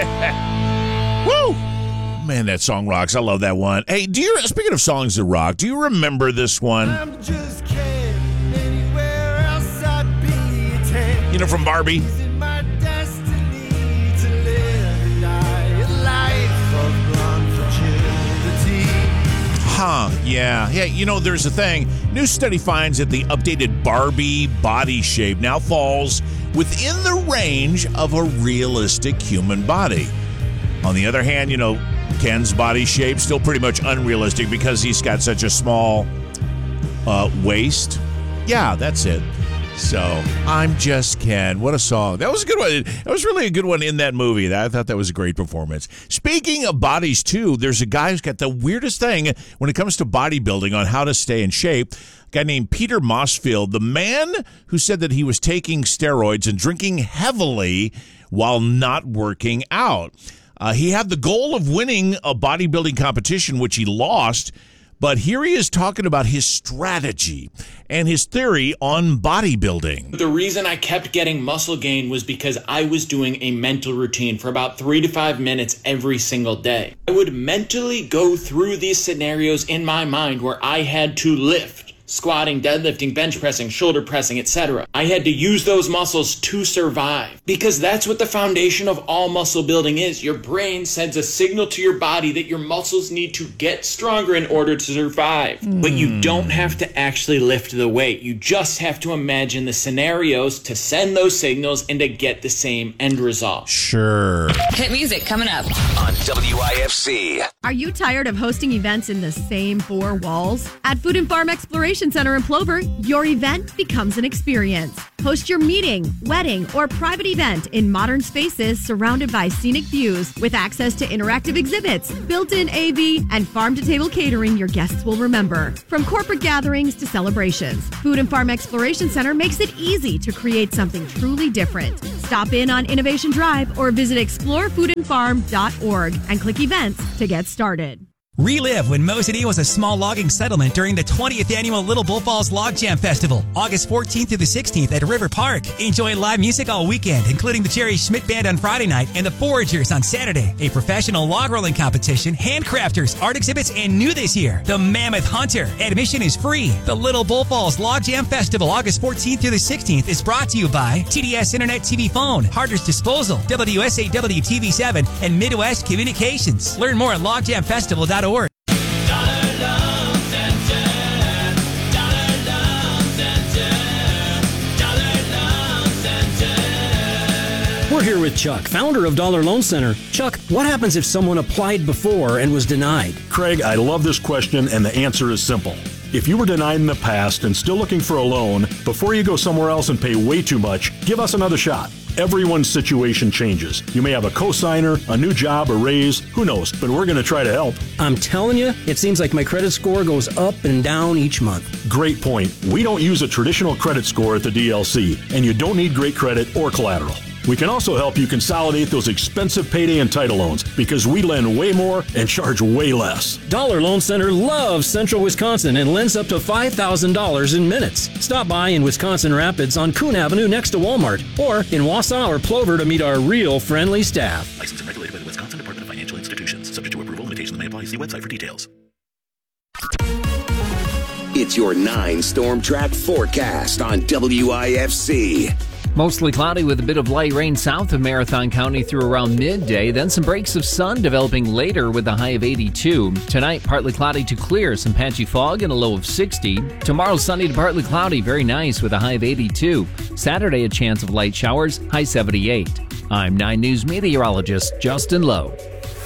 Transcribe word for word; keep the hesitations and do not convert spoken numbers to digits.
Woo! Man, that song rocks. I love that one. Hey, do you, speaking of songs that rock, do you remember this one? I'm just kidding. Anywhere else I'd be ten. You know, from Barbie? Is it my destiny to live and die a life of longevity? Huh, yeah. Yeah, you know, there's a thing. New study finds that the updated Barbie body shape now falls within the range of a realistic human body. On the other hand, you know, Ken's body shape still pretty much unrealistic because he's got such a small uh, waist. Yeah, that's it. So, I'm Just Ken. What a song. That was a good one. That was really a good one in that movie. I thought that was a great performance. Speaking of bodies, too, there's a guy who's got the weirdest thing when it comes to bodybuilding on how to stay in shape. A guy named Peter Mossfield, the man who said that he was taking steroids and drinking heavily while not working out. Uh, he had the goal of winning a bodybuilding competition, which he lost. But here he is talking about his strategy and his theory on bodybuilding. The reason I kept getting muscle gain was because I was doing a mental routine for about three to five minutes every single day. I would mentally go through these scenarios in my mind where I had to lift. Squatting, deadlifting, bench pressing, shoulder pressing, et cetera. I had to use those muscles to survive because that's what the foundation of all muscle building is. Your brain sends a signal to your body that your muscles need to get stronger in order to survive. Mm. But you don't have to actually lift the weight. You just have to imagine the scenarios to send those signals and to get the same end result. Sure. Hit music coming up on W I F C. Are you tired of hosting events in the same four walls? At Food and Farm Exploration Center in Plover, your event becomes an experience. Host your meeting, wedding, or private event in modern spaces surrounded by scenic views with access to interactive exhibits, built-in A V, and farm-to-table catering your guests will remember. From corporate gatherings to celebrations, Food and Farm Exploration Center makes it easy to create something truly different. Stop in on Innovation Drive or visit explore food and farm dot org and click events to get started. Relive when Mo City was a small logging settlement during the twentieth annual Little Bull Falls Log Jam Festival, August fourteenth through the sixteenth at River Park. Enjoy live music all weekend, including the Jerry Schmidt Band on Friday night and the Foragers on Saturday. A professional log rolling competition, handcrafters, art exhibits, and new this year, the Mammoth Hunter. Admission is free. The Little Bull Falls Log Jam Festival, August fourteenth through the sixteenth, is brought to you by T D S Internet T V Phone, Harder's Disposal, W S A W T V seven, and Midwest Communications. Learn more at log jam festival dot org. We're here with Chuck, founder of Dollar Loan Center. Chuck, what happens if someone applied before and was denied? Craig, I love this question, and the answer is simple. If you were denied in the past and still looking for a loan, before you go somewhere else and pay way too much, give us another shot. Everyone's situation changes. You may have a cosigner, a new job, a raise, who knows, but we're going to try to help. I'm telling you, it seems like my credit score goes up and down each month. Great point. We don't use a traditional credit score at the D L C, and you don't need great credit or collateral. We can also help you consolidate those expensive payday and title loans because we lend way more and charge way less. Dollar Loan Center loves Central Wisconsin and lends up to five thousand dollars in minutes. Stop by in Wisconsin Rapids on Coon Avenue next to Walmart or in Wausau or Plover to meet our real friendly staff. Licensed and regulated by the Wisconsin Department of Financial Institutions. Subject to approval, limitations may apply. See website for details. It's your nine Storm Track forecast on W I F C. Mostly cloudy with a bit of light rain south of Marathon County through around midday. Then some breaks of sun developing later with a high of eighty-two. Tonight, partly cloudy to clear, some patchy fog and a low of sixty. Tomorrow, sunny to partly cloudy, very nice with a high of eighty-two. Saturday, a chance of light showers, high seventy-eight. I'm nine News meteorologist Justin Lowe.